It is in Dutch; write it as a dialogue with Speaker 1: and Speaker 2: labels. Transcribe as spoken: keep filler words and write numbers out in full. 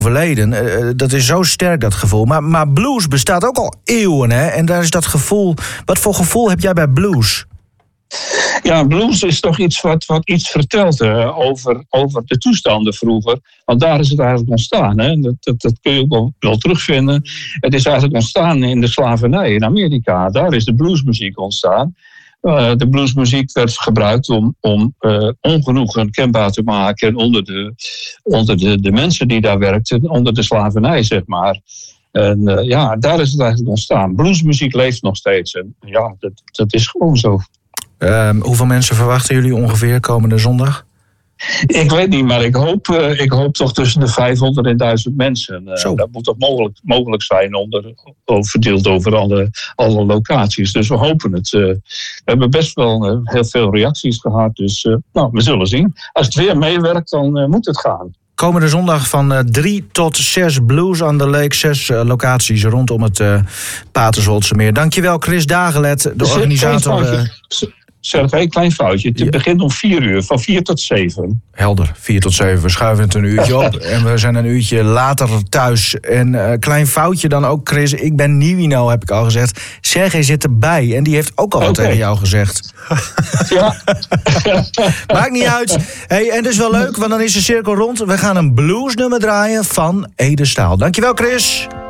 Speaker 1: overleden. Uh, dat is zo sterk, dat gevoel. Maar, maar blues bestaat ook al eeuwen, hè? En daar is dat gevoel... Wat voor gevoel heb jij bij blues?
Speaker 2: Ja, blues is toch iets wat, wat iets vertelt hè, over, over de toestanden vroeger. Want daar is het eigenlijk ontstaan. Hè. Dat, dat, dat kun je ook wel, wel terugvinden. Het is eigenlijk ontstaan in de slavernij in Amerika. Daar is de bluesmuziek ontstaan. Uh, de bluesmuziek werd gebruikt om, om uh, ongenoegen kenbaar te maken onder, de, onder de, de mensen die daar werkten, onder de slavernij, zeg maar. En uh, ja, daar is het eigenlijk ontstaan. Bluesmuziek leeft nog steeds. En ja, dat, dat is gewoon zo.
Speaker 1: Um, hoeveel mensen verwachten jullie ongeveer komende zondag?
Speaker 2: Ik weet niet, maar ik hoop, uh, ik hoop toch tussen de vijfhonderd en duizend mensen. Uh, dat moet toch mogelijk, mogelijk zijn, onder, verdeeld over alle, alle locaties. Dus we hopen het. Uh, we hebben best wel uh, heel veel reacties gehad, dus uh, nou, we zullen zien. Als het weer meewerkt, dan uh, moet het gaan.
Speaker 1: Komende zondag van drie tot zes Blues on the Lake. Zes uh, locaties rondom het uh, Paterswoldsemeer. Dankjewel, Chris Dagelet, de organisator. Uh,
Speaker 2: Zeg, een klein foutje. Het ja. begint om vier uur, van vier tot zeven.
Speaker 1: Helder, vier tot zeven. We schuiven het een uurtje op. En we zijn een uurtje later thuis. En uh, klein foutje dan ook, Chris. Ik ben Nieuwino, heb ik al gezegd. Sergej zit erbij en die heeft ook al wat okay. tegen jou gezegd.
Speaker 2: Ja.
Speaker 1: Maakt niet uit. Hey, en dat is wel leuk, want dan is de cirkel rond. We gaan een bluesnummer draaien van Ede Staal. Dankjewel, Chris.